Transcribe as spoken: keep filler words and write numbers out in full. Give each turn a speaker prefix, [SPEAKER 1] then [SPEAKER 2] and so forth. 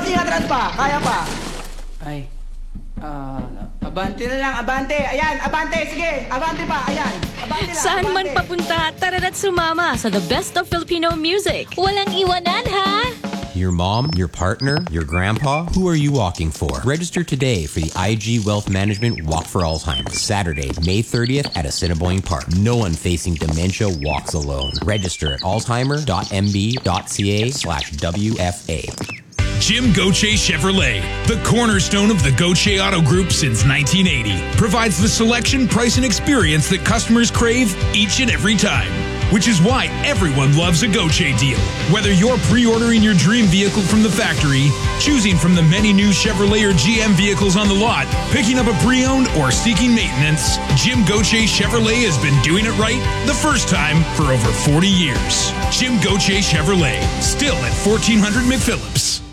[SPEAKER 1] bossing, atras pa. Kaya pa.
[SPEAKER 2] Ay. Ah, abante na lang, abante. Ayan, abante, sige. Abante pa, ayan. Abante lang,
[SPEAKER 3] Saan man
[SPEAKER 2] abante.
[SPEAKER 3] papunta, tara't sumama sa the best of Filipino music. Walang iwanan, ha?
[SPEAKER 4] Your mom, your partner, your grandpa? Who are you walking for? Register today for the I G Wealth Management Walk for Alzheimer's, Saturday, May thirtieth at Assiniboine Park. No one facing dementia walks alone. Register at alzheimer.mb.ca slash WFA.
[SPEAKER 5] Jim Gauthier Chevrolet, the cornerstone of the Gauthier Auto Group since nineteen eighty, provides the selection, price, and experience that customers crave each and every time. Which is why everyone loves a Gauthier deal. Whether you're pre-ordering your dream vehicle from the factory, choosing from the many new Chevrolet or G M vehicles on the lot, picking up a pre-owned, or seeking maintenance, Jim Gauthier Chevrolet has been doing it right the first time for over forty years. Jim Gauthier Chevrolet, still at fourteen hundred McPhillips.